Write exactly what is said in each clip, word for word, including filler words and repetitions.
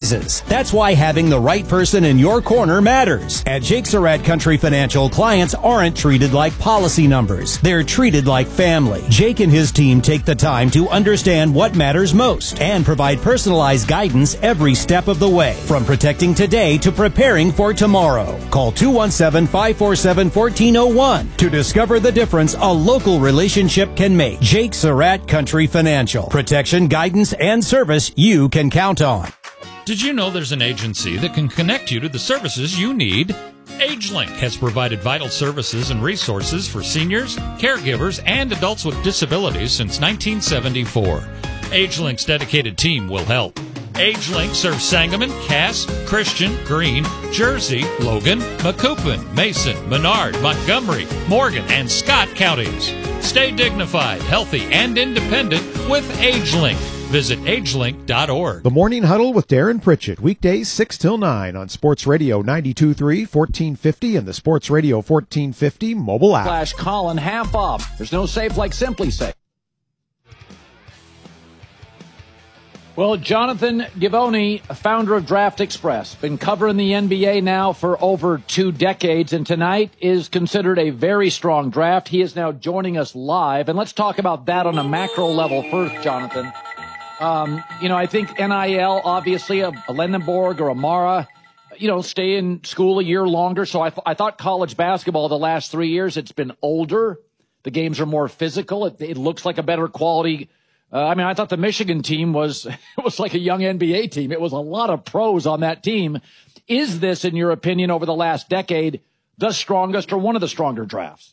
rises. That's why having the right person in your corner matters. At Jake Surratt Country Financial, clients aren't treated like policy numbers. They're treated like family. Jake and his team take the time to understand what matters most and provide personalized guidance every step of the way, from protecting today to preparing for tomorrow. Call two one seven, five four seven, one four zero one to discover the difference a local relationship can make. Jake Surratt Country Financial. Protection, guidance, and service you can count on. Did you know there's an agency that can connect you to the services you need? AgeLink has provided vital services and resources for seniors, caregivers, and adults with disabilities since nineteen seventy-four. AgeLink's dedicated team will help. AgeLink serves Sangamon, Cass, Christian, Greene, Jersey, Logan, Macoupin, Mason, Menard, Montgomery, Morgan, and Scott counties. Stay dignified, healthy, and independent with AgeLink. Visit agelink dot org. The Morning Huddle with Darren Pritchett, weekdays six till nine on Sports Radio ninety-two point three, fourteen fifty, and the Sports Radio fourteen fifty mobile app. Flash Colin, half off. There's no safe like Simply Safe. Well, Jonathan Givony, founder of Draft Express, been covering the N B A now for over two decades, and tonight is considered a very strong draft. He is now joining us live, and let's talk about that on a macro level first, Jonathan. Um, you know, I think N I L, obviously, a, a Lendenborg or a Mara, you know, stay in school a year longer. So I, th- I thought college basketball the last three years, it's been older. The games are more physical. It, it looks like a better quality. Uh, I mean, I thought the Michigan team was, it was like a young N B A team. It was a lot of pros on that team. Is this, in your opinion, over the last decade, the strongest or one of the stronger drafts?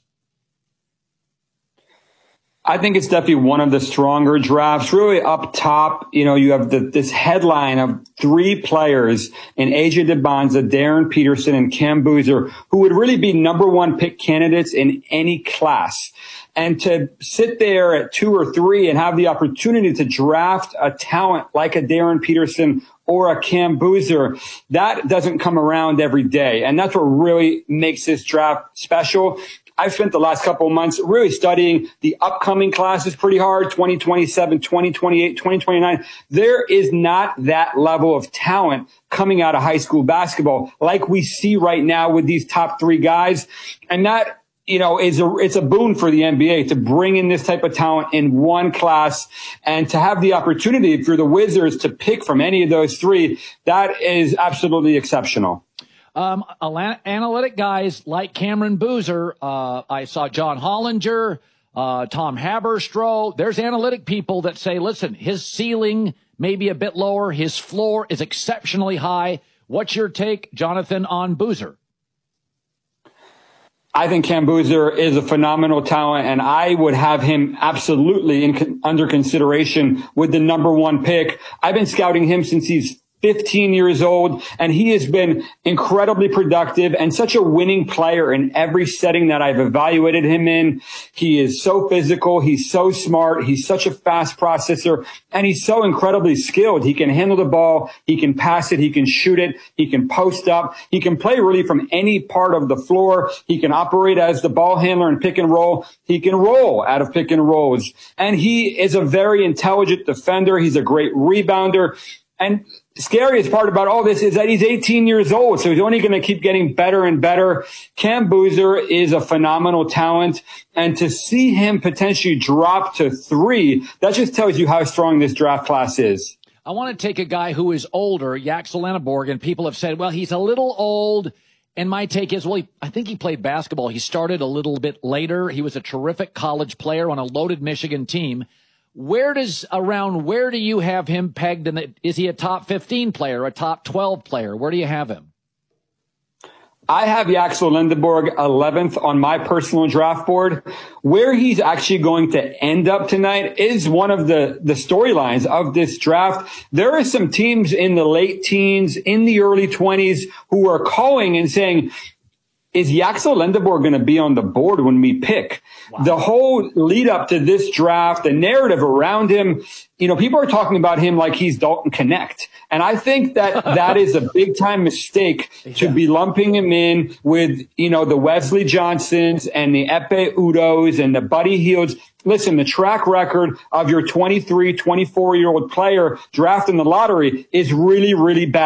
I think it's definitely one of the stronger drafts. Really up top, you know, you have the, this headline of three players in A J DeBonza, Darren Peterson, and Cam Boozer, who would really be number one pick candidates in any class. And to sit there at two or three and have the opportunity to draft a talent like a Darren Peterson or a Cam Boozer, that doesn't come around every day. And that's what really makes this draft special. I've spent the last couple of months really studying the upcoming classes pretty hard, twenty twenty-seven, twenty twenty-eight, twenty twenty-nine. There is not that level of talent coming out of high school basketball like we see right now with these top three guys. And that, you know, is a, it's a boon for the N B A to bring in this type of talent in one class and to have the opportunity for the Wizards to pick from any of those three. That is absolutely exceptional. Um, analytic guys like Cameron Boozer, uh, I saw John Hollinger, uh, Tom Haberstroh. There's analytic people that say, listen, his ceiling may be a bit lower. His floor is exceptionally high. What's your take, Jonathan, on Boozer? I think Cam Boozer is a phenomenal talent, and I would have him absolutely in, under consideration with the number one pick. I've been scouting him since he's fifteen years old, and he has been incredibly productive and such a winning player in every setting that I've evaluated him in. He is so physical. He's so smart. He's such a fast processor, and he's so incredibly skilled. He can handle the ball. He can pass it. He can shoot it. He can post up. He can play really from any part of the floor. He can operate as the ball handler in pick and roll. He can roll out of pick and rolls, and he is a very intelligent defender. He's a great rebounder. And scariest part about all this is that he's eighteen years old, so he's only going to keep getting better and better. Cam Boozer is a phenomenal talent, and to see him potentially drop to three, that just tells you how strong this draft class is. I want to take a guy who is older, Yaxel Lenneborg, and people have said, well, he's a little old. And my take is, well, he, I think he played basketball. He started a little bit later. He was a terrific college player on a loaded Michigan team. Where does around where do you have him pegged? And is he a top fifteen player, a top twelve player? Where do you have him? I have Yaxel Lendeborg eleventh on my personal draft board. Where he's actually going to end up tonight is one of the, the storylines of this draft. There are some teams in the late teens, in the early twenties who are calling and saying, is Yaxel Lendeborg going to be on the board when we pick? Wow. The whole lead up to this draft, the narrative around him, you know, people are talking about him like he's Dalton Connect. And I think that that is a big time mistake yeah. to be lumping him in with, you know, the Wesley Johnsons and the Epe Udos and the Buddy Hields. Listen, the track record of your twenty-three, twenty-four year old player drafted in the lottery is really, really bad.